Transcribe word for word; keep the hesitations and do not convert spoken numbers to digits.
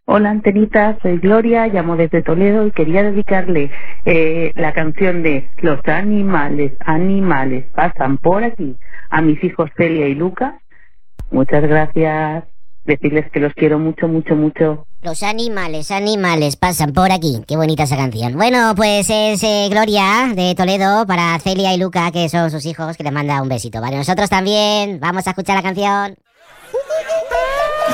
Hola Antenita, soy Gloria, llamo desde Toledo y quería dedicarle eh, la canción de Los animales, animales pasan por aquí a mis hijos Celia y Luca. Muchas gracias, decirles que los quiero mucho, mucho, mucho. Los animales, animales pasan por aquí. Qué bonita esa canción. Bueno, pues es eh, Gloria de Toledo para Celia y Luca, que son sus hijos, que les manda un besito. Vale, nosotros también vamos a escuchar la canción.